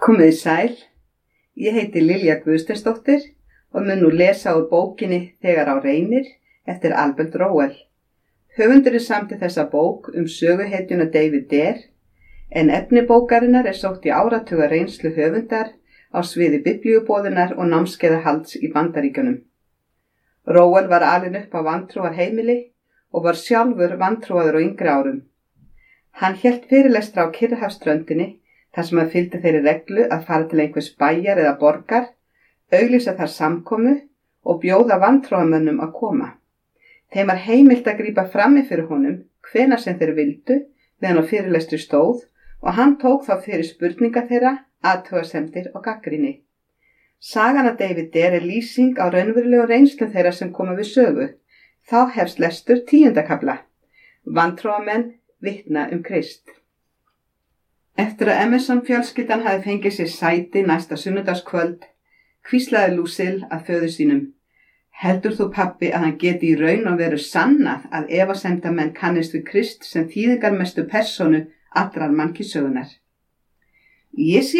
Komiði sæl, ég heiti Lilja Guðsteinsdóttir og mun nú lesa úr bókinni Þegar á reynir eftir Albert Rowell. Höfundurinn samdi þessa bók söguhetjuna David Dare, en efni bókarinnar sótt í áratuga reynslu höfundar á sviði biblíuboðunar og námskeiðahalds í Bandaríkjunum. Rowell var alinn upp á vantrúarheimili og var sjálfur vantrúaður á yngri árum. Hann hélt fyrirlestra á Kyrrahafsströndinni þar sem fylgdi þeirri reglu að fara til einhvers bæjar eða borgar, auglýsa þar samkomu og bjóða vantrúarmönnum að koma. Þeim var heimilt að grípa frammi fyrir honum hvenær sem þeir vildu meðan á fyrirlestri stóð og hann tók þá fyrir spurninga þeirra, athugasemdir og gagnrýni. Sagan af David Dare lýsing á raunverulegu reynslum þeirra sem koma við sögu. Þá hefst lestur 10. kafla. Vantrúarmenn vitna Krist. Eftir að Emerson fjölskyldan hafði fengið sér sæti næsta sunnudagskvöld, hvíslaði Lucille að föður sínum: Heldur þú, pabbi, að hann geti í raun og veru sannað að efasemdamenn kannist við Krist sem þýðingarmestu persónu allrar mannkynssögunnar? Ég sé